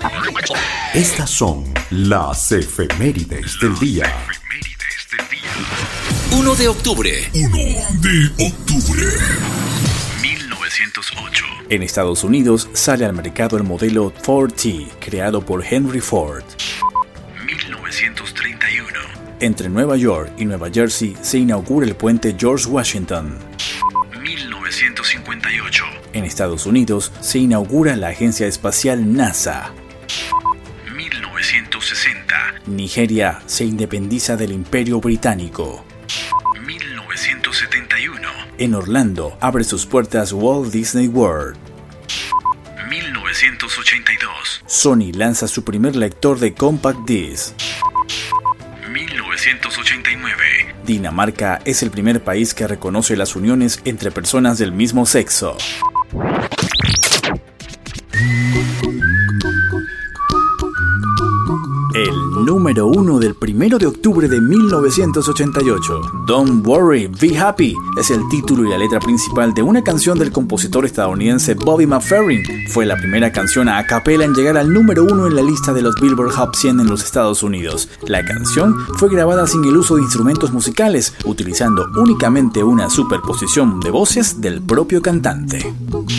Estas son las efemérides del día. 1 de octubre. 1908. En Estados Unidos sale al mercado el modelo Ford T, creado por Henry Ford. 1931. Entre Nueva York y Nueva Jersey se inaugura el puente George Washington. 1958. En Estados Unidos se inaugura la agencia espacial NASA. 1960. Nigeria se independiza del Imperio Británico. 1971. En Orlando abre sus puertas Walt Disney World. 1982. Sony lanza su primer lector de compact disc. 1989. Dinamarca es el primer país que reconoce las uniones entre personas del mismo sexo. El número 1 del 1 de octubre de 1988, Don't Worry, Be Happy, es el título y la letra principal de una canción del compositor estadounidense Bobby McFerrin. Fue la primera canción a capela en llegar al número 1 en la lista de los Billboard Hot 100 en los Estados Unidos. La canción fue grabada sin el uso de instrumentos musicales, utilizando únicamente una superposición de voces del propio cantante.